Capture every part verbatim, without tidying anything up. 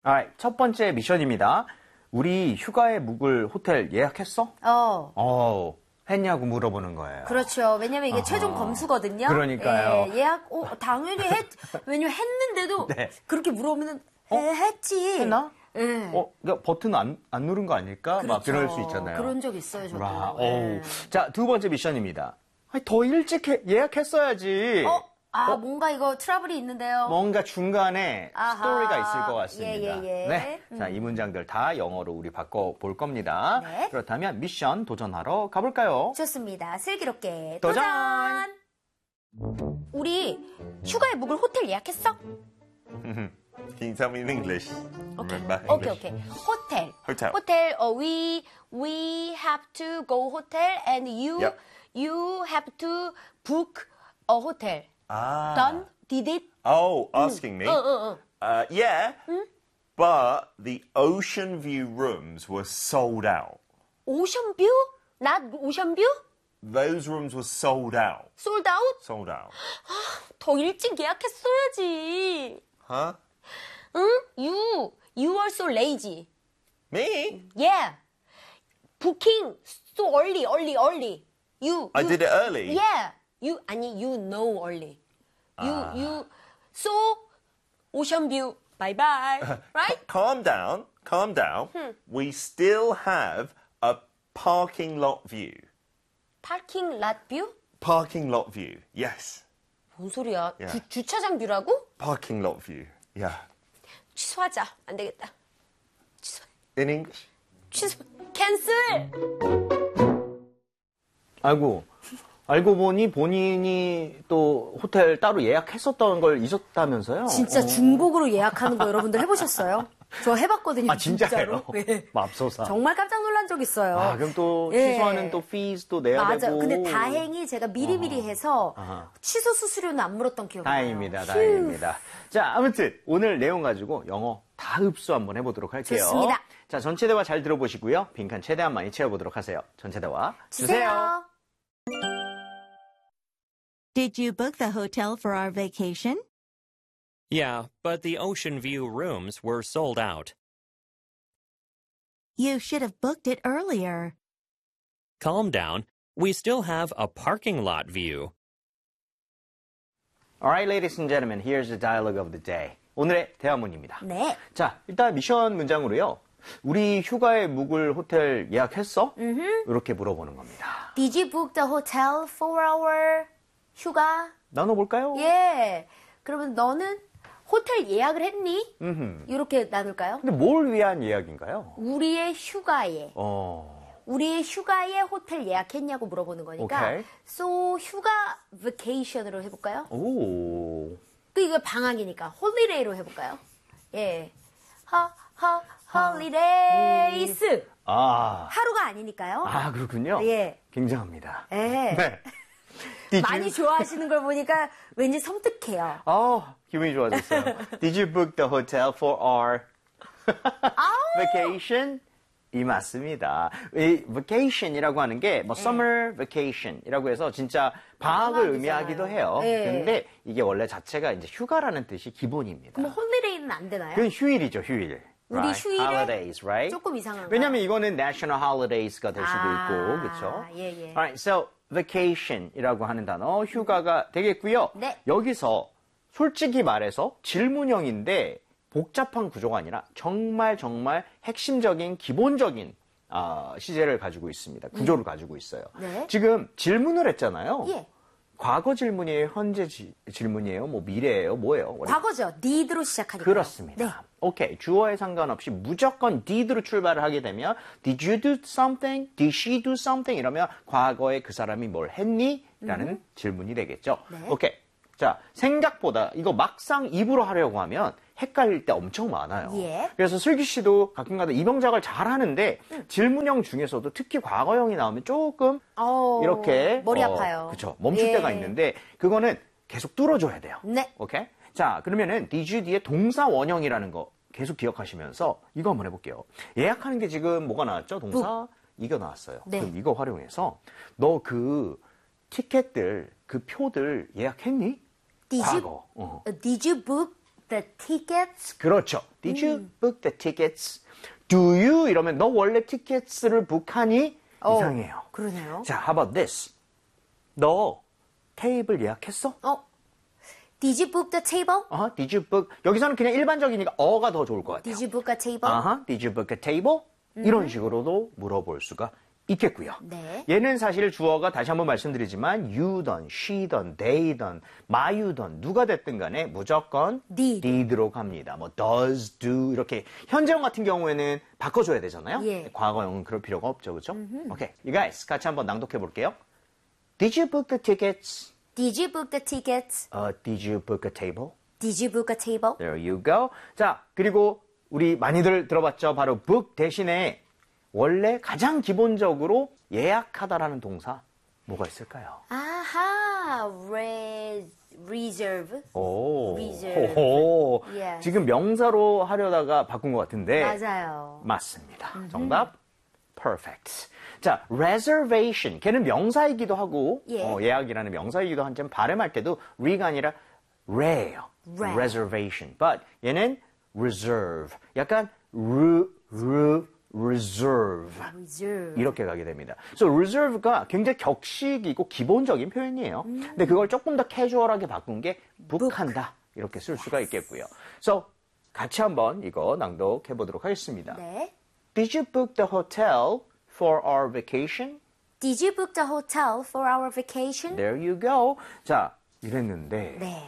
Alright, 첫 번째 미션입니다. 우리 휴가에 묵을 호텔 예약했어? 어. 어, 했냐고 물어보는 거예요. 그렇죠. 왜냐면 이게 아하. 최종 검수거든요. 그러니까요. 예, 예약, 어, 당연히 했, 왜냐면 했는데도 네. 그렇게 물어보면 어? 해, 했지. 했나? 예. 어, 그러니까 버튼 안, 안 누른 거 아닐까? 그렇죠. 막 그럴 수 있잖아요. 그런 적 있어요, 저도. 와, 예. 어우. 자, 두 번째 미션입니다. 아니, 더 일찍 해- 예약했어야지. 어? 아, 어? 뭔가 이거 트러블이 있는데요. 뭔가 중간에 아하. 스토리가 있을 것 같습니다. 예, 예, 예. 네. 음. 자, 이 문장들 다 영어로 우리 바꿔볼 겁니다. 네. 그렇다면 미션 도전하러 가볼까요? 좋습니다. 슬기롭게 도전! 도전! 우리 휴가에 묵을 호텔 예약했어? Can you tell me in English? Remember 오케이, English? 오케이. 호텔. Hotel. 호텔. 어, we we have to go hotel and you Yep. you have to book a hotel. Ah. Done? Did it? Oh, asking me? 응, 응, 응. Uh, yeah, but the ocean view rooms were sold out. 오션 뷰? Not 오션 뷰? Those rooms were sold out. Sold out? Sold out. 더 일찍 예약했어야지. Huh? 응? You you are so lazy. Me? Yeah. Booking so early, early, early. You. I you- did it early. Yeah. You 아니 you know early. You you so ocean view. Bye bye. Right? Calm down. Calm down. We still have a parking lot view. Parking lot view? Parking lot view. Yes. 뭔 소리야? Yeah. 주, 주차장 뷰라고? Parking lot view. Yeah. 취소하자. 안 되겠다. 취소. In English? 취소. 캔슬. 아이고, 알고 보니 본인이 또 호텔 따로 예약했었던 걸 잊었다면서요? 진짜 어. 중복으로 예약하는 거 여러분들 해보셨어요? 저 해봤거든요. 아, 진짜예요? 진짜로. 네. 맙소사. 정말 깜짝 놀란 적 있어요. 아, 그럼 또 예. 취소하는 또 fees도 내야 맞아요. 되고. 근데 다행히 제가 미리미리 해서 아하. 취소 수수료는 안 물었던 기억이 나요. 다행입니다, 다행입니다. 자, 아무튼 오늘 내용 가지고 영어 다 흡수 한번 해보도록 할게요. 좋습니다. 자, 전체 대화 잘 들어보시고요. 빈칸 최대한 많이 채워보도록 하세요. 전체 대화 주세요. 주세요. Did you book the hotel for our vacation? Yeah, but the ocean view rooms were sold out. You should have booked it earlier. Calm down. We still have a parking lot view. Alright, ladies and gentlemen, here's the dialogue of the day. 오늘의 대화문입니다. 네. 자, 일단 미션 문장으로요. 우리 휴가에 묵을 호텔 예약했어? 이렇게 물어보는 겁니다. Did you book the hotel for our 휴가? 나눠볼까요? 예. 그러면 너는 호텔 예약을 했니? 음흠. 이렇게 나눌까요? 근데 뭘 위한 예약인가요? 우리의 휴가에. 어, 우리의 휴가에 호텔 예약했냐고 물어보는 거니까. 오케이. So 휴가 vacation으로 해볼까요? 오. 그 이거 방학이니까 홀리데이로 해볼까요? 예. 허, 허, 홀리데이스. 아. 하루가 아니니까요. 아, 그렇군요. 예. 굉장합니다. 예. 네. Did 많이 you... 좋아하시는 걸 보니까 왠지 섬뜩해요. 어, 기분이 좋아졌어요. Did you book the hotel for our vacation? 이 맞습니다. 이 vacation이라고 하는 게 뭐 summer vacation이라고 해서 진짜 방학을 방학이잖아요. 의미하기도 해요. 네. 근데 이게 원래 자체가 이제 휴가라는 뜻이 기본입니다. 그럼 홀리데이는 안 되나요? 그건 휴일이죠, 휴일. 우리 right? 휴일에 holidays, right? 조금 이상한가요? 왜냐면 이거는 national holidays가 될 수도 아, 있고, 그렇죠? 예, 예. Alright, so vacation이라고 하는 단어 휴가가 되겠고요. 네. 여기서 솔직히 말해서 질문형인데 복잡한 구조가 아니라 정말 정말 핵심적인 기본적인 어, 시제를 가지고 있습니다. 구조를 가지고 있어요. 네. 지금 질문을 했잖아요. 예. 과거 질문이에요? 현재 지- 질문이에요? 뭐 미래예요? 뭐예요? 과거죠. did로 시작하니까. 그렇습니다. 네. 오케이. 주어에 상관없이 무조건 did로 출발을 하게 되면 did you do something? Did she do something? 이러면 과거에 그 사람이 뭘 했니? 라는 질문이 되겠죠. 네. 오케이. 자, 생각보다 이거 막상 입으로 하려고 하면 헷갈릴 때 엄청 많아요. 예. 그래서 슬기 씨도 가끔가다 이병작을 잘 하는데 질문형 중에서도 특히 과거형이 나오면 조금 어, 이렇게 머리 어, 아파요. 그쵸. 멈출 예. 때가 있는데 그거는 계속 뚫어줘야 돼요. 네. 오케이? 자, 그러면은 did you 뒤에 동사 원형이라는 거 계속 기억하시면서 이거 한번 해볼게요. 예약하는 게 지금 뭐가 나왔죠? 동사 이거 나왔어요. 네. 그럼 이거 활용해서 너 그 티켓들, 그 표들 예약했니? Did you, 과거. 어. did you book the tickets? 그렇죠. Did you book the tickets? Do you? 이러면 너 원래 티켓을 북하니? 어, 이상해요. 그러네요. 자, how about this? 너 테이블 예약했어? 어, did you book the table? 어허, did you book? 여기서는 그냥 일반적이니까 어가 더 좋을 것 같아요. Did you book a table? 아하, did you book a table? 이런 식으로도 물어볼 수가 있겠고요. 네. 얘는 사실 주어가 다시 한번 말씀드리지만 you든, she든, they든, 마유든 누가 됐든 간에 무조건 did. did로 갑니다. 뭐 does, do 이렇게 현재형 같은 경우에는 바꿔줘야 되잖아요. 예. 과거형은 그럴 필요가 없죠, 그렇죠? 오케이, you guys 같이 한번 낭독해 볼게요. Did you book the tickets? Did you book the tickets? Uh, did you book a table? Did you book a table? There you go. 자, 그리고 우리 많이들 들어봤죠? 바로 book 대신에 원래 가장 기본적으로 예약하다라는 동사 뭐가 있을까요? 아하, re, reserve. 오, Reserve. 호호. Yes. 지금 명사로 하려다가 바꾼 것 같은데 맞아요. 맞습니다. 정답 perfect. 자, reservation. 걔는 명사이기도 하고 예. 어, 예약이라는 명사이기도 한점 발음할 때도 re가 아니라 re예요. Re. reservation. But 얘는 reserve. 약간 르, 르, reserve. reserve. 이렇게 가게 됩니다. So reserve가 굉장히 격식이고 기본적인 표현이에요. 근데 그걸 조금 더 캐주얼하게 바꾼 게 book한다. 이렇게 쓸 수가 있겠고요. So 같이 한번 이거 낭독해 보도록 하겠습니다. 네. Did you book the hotel for our vacation? Did you book the hotel for our vacation? There you go. 자, 이랬는데 네.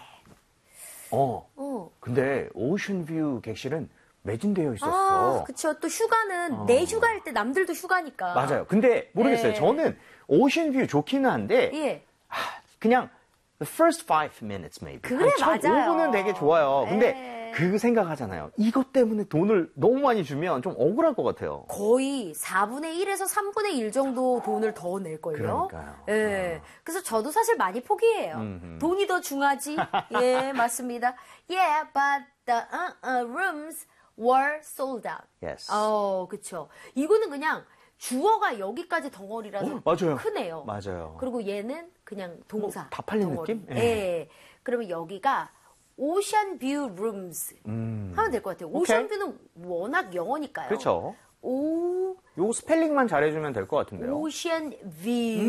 어. 어. 근데 오션뷰 객실은 매진되어 있었어. 아, 그쵸. 또 휴가는 내 휴가일 때 남들도 휴가니까. 맞아요. 근데 모르겠어요. 네. 저는 오션뷰 좋기는 한데 예. 아, 그냥 the first five minutes maybe. 그래, 한 첫 맞아요. 오 분은 되게 좋아요. 근데 네. 그 생각하잖아요. 이것 때문에 돈을 너무 많이 주면 좀 억울할 것 같아요. 거의 사분의 일에서 삼분의 일 정도 돈을 더 낼걸요. 그러니까요. 예. 그래서 저도 사실 많이 포기해요. 돈이 더 중하지. 예, 맞습니다. Yeah, but the uh, uh, rooms were sold out. Yes. 어, 그쵸. 이거는 그냥 주어가 여기까지 덩어리라서 어, 맞아요. 크네요. 맞아요. 그리고 얘는 그냥 동사. 뭐, 다 팔린 덩어리. 느낌? 예. 예. 그러면 여기가 오션 뷰 룸스 하면 될 것 같아요. 오션 뷰는 워낙 영어니까요. 음. 그렇죠. 오, 요 스펠링만 잘해주면 될 것 같은데요. 오션 뷰.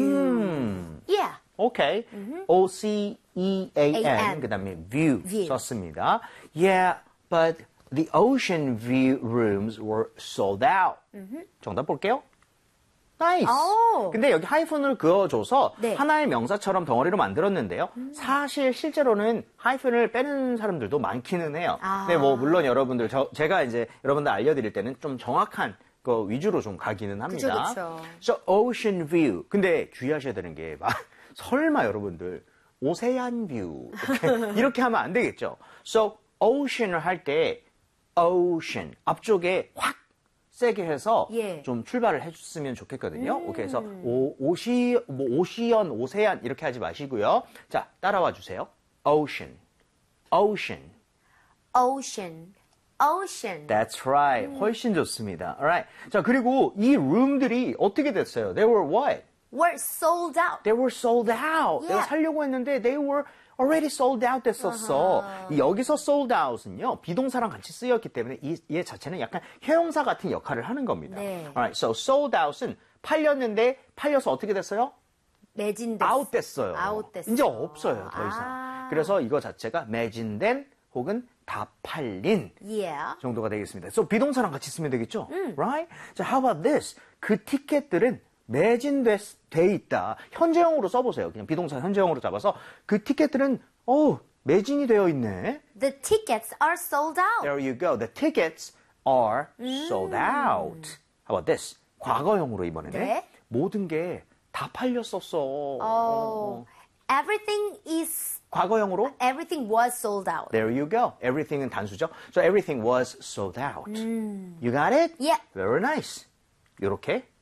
음. Yeah. 오케이. O C E A N A-N. 그다음에 view, View. 썼습니다. Yeah, but the ocean view rooms were sold out. 정답 볼게요. 나이스. 오. 근데 여기 하이픈을 그어줘서 네. 하나의 명사처럼 덩어리로 만들었는데요. 사실 실제로는 하이픈을 빼는 사람들도 많기는 해요. 아. 근데 뭐 물론 여러분들 저, 제가 이제 여러분들 알려드릴 때는 좀 정확한 그 위주로 좀 가기는 합니다. 그쵸, 그쵸. So ocean view. 근데 주의하셔야 되는 게 막, 설마 여러분들 오세안 뷰 이렇게, 이렇게 하면 안 되겠죠. So ocean을 할 때 ocean 앞쪽에 확 세게 해서 예. 좀 출발을 해줬으면 좋겠거든요. 음. 그래서 오, 오시, 뭐 오시연, 오세안 이렇게 하지 마시고요. 자, 따라와 주세요. ocean, ocean. ocean. ocean. That's right. 훨씬 좋습니다. Alright. 자, 그리고 이 룸들이 어떻게 됐어요? They were what? were sold out. They were sold out. Yeah. 내가 살려고 했는데 they were already sold out 됐었어. 이 여기서 sold out은요, 비동사랑 같이 쓰였기 때문에 이, 얘 자체는 약간 형용사 같은 역할을 하는 겁니다. 네. Alright, so sold out은 팔렸는데 팔려서 어떻게 됐어요? 매진됐어. out 됐어요. out 됐어. 이제 없어요, 더 이상. 아. 그래서 이거 자체가 매진된 혹은 다 팔린 Yeah. 정도가 되겠습니다. So 비동사랑 같이 쓰면 되겠죠? Right? 자, how about this? 그 티켓들은 매진돼 돼 있다. 현재형으로 써보세요. 그냥 비동사 현재형으로 잡아서 그 티켓들은 어 매진이 되어 있네. The tickets are sold out. There you go. The tickets are sold out. How about this? 과거형으로 이번에는 네. 모든 게 다 팔렸었어. Oh, everything is 과거형으로 everything was sold out. There you go. Everything은 단수죠. So everything was sold out. You got it? Yeah. Very nice. 이렇게